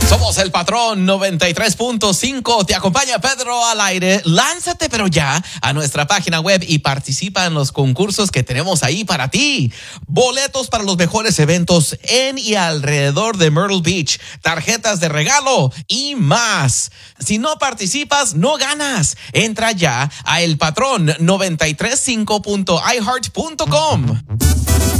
Somos el Patrón 93.5. Te acompaña Pedro al aire. Lánzate pero ya a nuestra página web y participa en los concursos que tenemos ahí para ti. Boletos para los mejores eventos en y alrededor de Myrtle Beach, tarjetas de regalo y más. Si no participas, no ganas. Entra ya a elpatrón935.iheart.com.